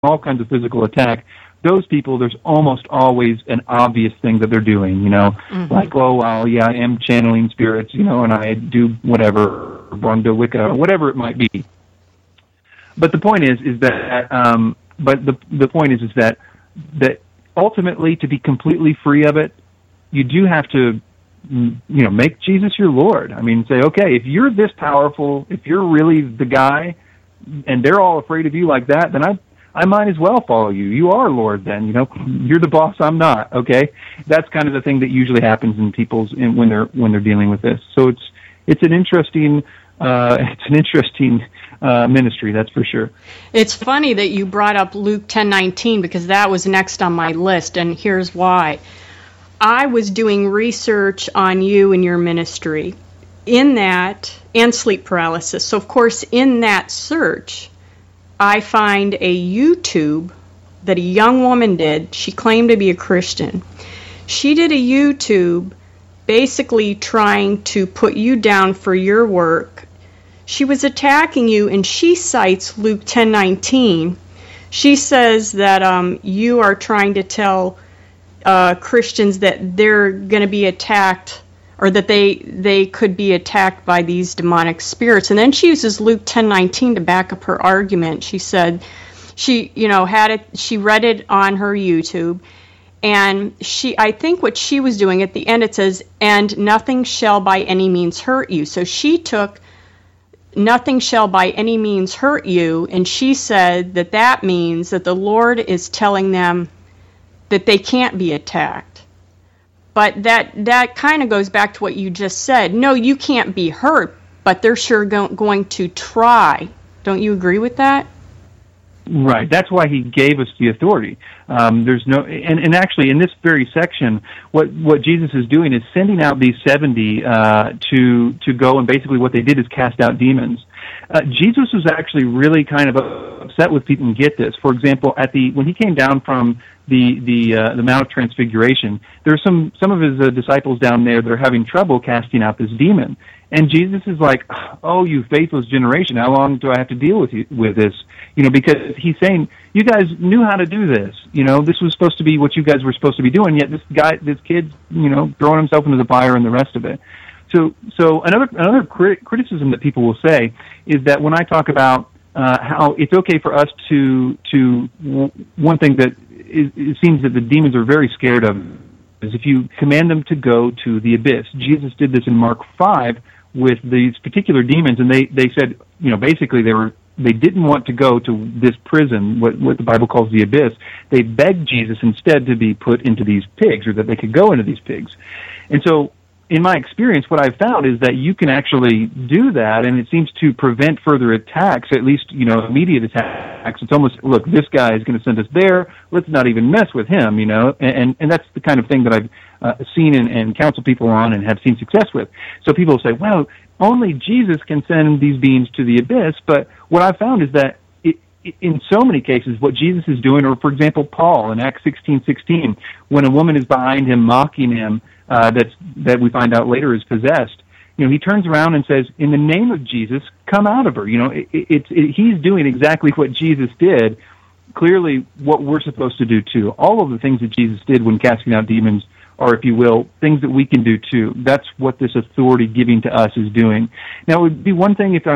all kinds of physical attack. Those people, there's almost always an obvious thing that they're doing, like, oh, well, yeah, I am channeling spirits, and I do whatever, belong to Wicca, whatever it might be. But the point is that, that ultimately, to be completely free of it, you do have to, make Jesus your Lord. I mean, say, okay, if you're this powerful, if you're really the guy, and they're all afraid of you like that, then I might as well follow you. You are Lord then, You're the boss, I'm not, okay? That's kind of the thing that usually happens in when they're dealing with this. So it's an interesting ministry, that's for sure. It's funny that you brought up Luke 10:19 because that was next on my list, and here's why. I was doing research on you and your ministry in that, and sleep paralysis. So, of course, in that search, I find a YouTube that a young woman did. She claimed to be a Christian. She did a YouTube basically trying to put you down for your work. She was attacking you, and she cites Luke 10:19. She says that you are trying to tell Christians that they're going to be attacked, or that they could be attacked by these demonic spirits. And then she uses Luke 10:19 to back up her argument. She said she read it on her YouTube, and I think what she was doing at the end, it says, and nothing shall by any means hurt you. So she took nothing shall by any means hurt you, and she said that means that the Lord is telling them that they can't be attacked. But that kind of goes back to what you just said. No, you can't be hurt, but they're sure going to try. Don't you agree with that? Right. That's why he gave us the authority. There's no, and actually in this very section, what Jesus is doing is sending out these 70 to go, and basically what they did is cast out demons. Jesus was actually really kind of upset with people, and get this. For example, when he came down from the Mount of Transfiguration, there are some of his disciples down there that are having trouble casting out this demon. And Jesus is like, oh, you faithless generation, how long do I have to deal with this? Because he's saying, you guys knew how to do this. This was supposed to be what you guys were supposed to be doing, yet this kid's, throwing himself into the fire and the rest of it. So another criticism that people will say is that when I talk about how it's okay for us to one thing that it seems that the demons are very scared of is if you command them to go to the abyss. Jesus did this in Mark 5 with these particular demons, and they said, basically they didn't want to go to this prison, what the Bible calls the abyss. They begged Jesus instead to be put into these pigs, or that they could go into these pigs. And so, in my experience, what I've found is that you can actually do that, and it seems to prevent further attacks, at least, immediate attacks. It's almost, look, this guy is going to send us there, let's not even mess with him, and that's the kind of thing that I've seen and counsel people on and have seen success with. So people say, well, only Jesus can send these beings to the abyss, but what I've found is that in so many cases, what Jesus is doing, or for example, Paul in Acts 16:16, when a woman is behind him mocking him, that we find out later is possessed, he turns around and says, in the name of Jesus, come out of her. He's doing exactly what Jesus did, clearly what we're supposed to do too. All of the things that Jesus did when casting out demons are, if you will, things that we can do too. That's what this authority giving to us is doing. Now, it would be one thing if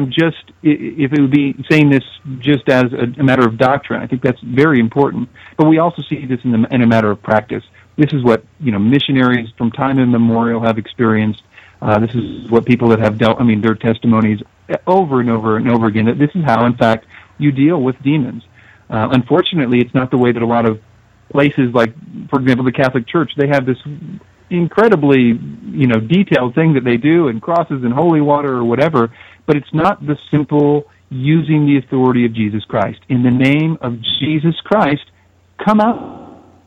it would be saying this just as a matter of doctrine. I think that's very important. But we also see this in a matter of practice. This is what missionaries from time immemorial have experienced. This is what people that have dealt, their testimonies over and over and over again, that this is how, in fact, you deal with demons. Unfortunately, it's not the way that a lot of places, like, for example, the Catholic Church, they have this incredibly, detailed thing that they do, and crosses and holy water or whatever, but it's not the simple using the authority of Jesus Christ. In the name of Jesus Christ, come out.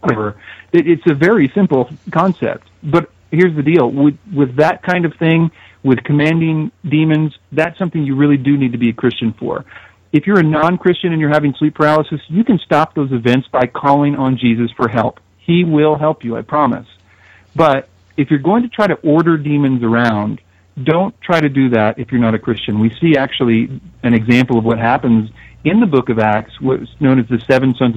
It's a very simple concept, but here's the deal. With that kind of thing, with commanding demons, that's something you really do need to be a Christian for. If you're a non-Christian and you're having sleep paralysis, you can stop those events by calling on Jesus for help. He will help you, I promise. But if you're going to try to order demons around, don't try to do that if you're not a Christian. We see actually an example of what happens in the book of Acts, what's known as the seven sons